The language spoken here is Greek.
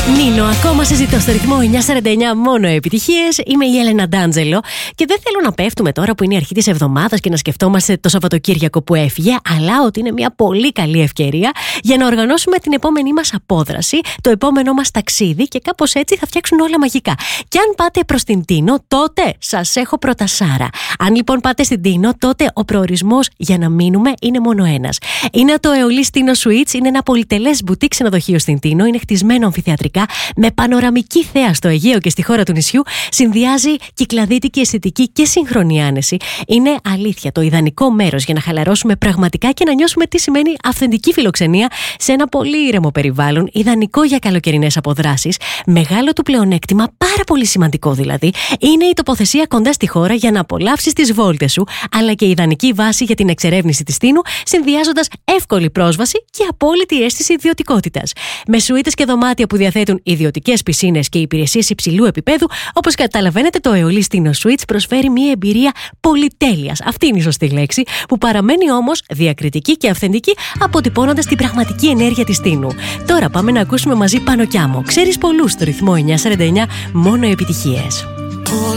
Νίνο, ακόμα συζητώ στο ρυθμό 949, μόνο επιτυχίες. Είμαι η Έλενα Ντάντζελο και δεν θέλω να πέφτουμε τώρα που είναι η αρχή της εβδομάδας και να σκεφτόμαστε το Σαββατοκύριακο που έφυγε, αλλά ότι είναι μια πολύ καλή ευκαιρία για να οργανώσουμε την επόμενή μας απόδραση, το επόμενό μας ταξίδι και κάπως έτσι θα φτιάξουν όλα μαγικά. Και αν πάτε προς την Τίνο, τότε σας έχω πρωτασάρα. Αν λοιπόν πάτε στην Τίνο, τότε ο προορισμός για να μείνουμε είναι μόνο ένας. Είναι το Αεολής Τίνο Suites, είναι ένα πολυτελές μπουτίκ ξενοδοχείο στην Τίνο, είναι χτισμένο αμφιθεατρικά με πανοραμική θέα στο Αιγαίο και στη χώρα του νησιού, συνδυάζει κυκλαδίτικη αισθητική και σύγχρονη άνεση. Είναι αλήθεια το ιδανικό μέρος για να χαλαρώσουμε πραγματικά και να νιώσουμε τι σημαίνει αυθεντική φιλοξενία σε ένα πολύ ήρεμο περιβάλλον, ιδανικό για καλοκαιρινές αποδράσεις. Μεγάλο του πλεονέκτημα, πάρα πολύ σημαντικό δηλαδή, είναι η τοποθεσία κοντά στη χώρα για να απολαύσεις τις βόλτες σου, αλλά και ιδανική βάση για την εξερεύνηση της Τίνου, συνδυάζοντας εύκολη πρόσβαση και απόλυτη αίσθηση ιδιωτικότητας. Με σουίτες και δωμάτια που διαθέτουν ιδιωτικές πισίνες και υπηρεσίες υψηλού επίπεδου, όπως καταλαβαίνετε, το Αεολής Τίνο Suites προσφέρει μια εμπειρία πολυτέλειας. Αυτή είναι η σωστή λέξη, που παραμένει όμως διακριτική και αυθεντική, αποτυπώνοντας την πραγματική ενέργεια της Τίνου. Τώρα πάμε να ακούσουμε μαζί Πάνω κι Άμμο. Ξέρεις πολλούς στο ρυθμό 949, μόνο επιτυχίες.